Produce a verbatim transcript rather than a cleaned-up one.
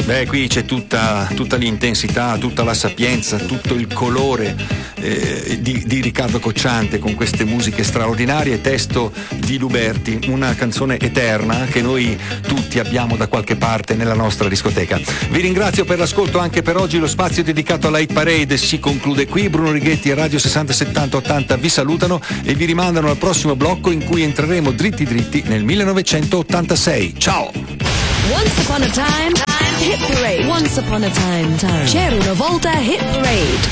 Beh, qui c'è tutta, tutta l'intensità, tutta la sapienza, tutto il colore eh, di, di Riccardo Cocciante, con queste musiche straordinarie, testo di Luberti, una canzone eterna che noi tutti abbiamo da qualche parte nella nostra discoteca. Vi ringrazio per l'ascolto anche per oggi, lo spazio dedicato alla Hit Parade si conclude qui. Bruno Righetti e Radio sessanta settanta ottanta vi salutano e vi rimandano al prossimo blocco in cui entreremo dritti dritti nel millenovecentottantasei. Ciao! Once upon a time, hit parade. Once upon a time, time. C'era una volta hit parade.